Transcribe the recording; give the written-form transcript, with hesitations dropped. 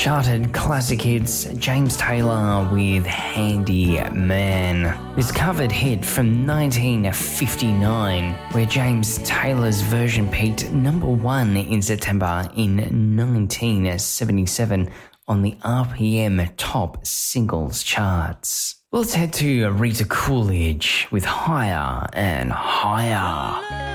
charted classic hits, James Taylor with Handy Man. This covered hit from 1959, where James Taylor's version peaked number 1 in September in 1977 on the RPM Top Singles charts. Let's head to Rita Coolidge with Higher and Higher.